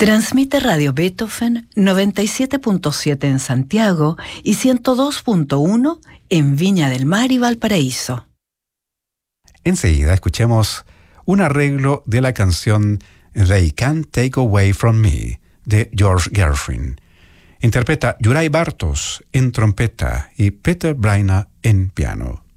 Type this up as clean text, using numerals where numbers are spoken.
Transmite Radio Beethoven 97.7 en Santiago y 102.1 en Viña del Mar y Valparaíso. Enseguida escuchemos un arreglo de la canción They Can't Take Away From Me de George Gershwin. Interpreta Juraj Bartos en trompeta y Peter Braina en piano.